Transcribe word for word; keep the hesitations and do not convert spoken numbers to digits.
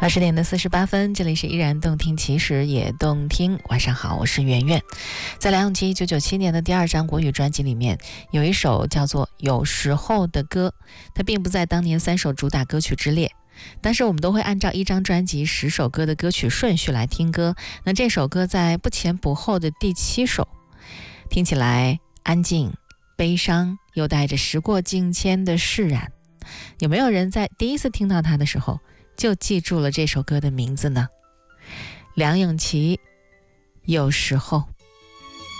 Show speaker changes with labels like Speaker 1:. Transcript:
Speaker 1: 二十点的四十八分，这里是依然动听，其实也动听。晚上好，我是圆圆。在梁咏琪一九九七年的第二张国语专辑里面，有一首叫做《有时候》的歌，它并不在当年三首主打歌曲之列，但是我们都会按照一张专辑十首歌的歌曲顺序来听歌。那这首歌在不前不后的第七首，听起来安静、悲伤，又带着时过境迁的释然。有没有人在第一次听到它的时候就记住了这首歌的名字呢？梁咏琪，有时候。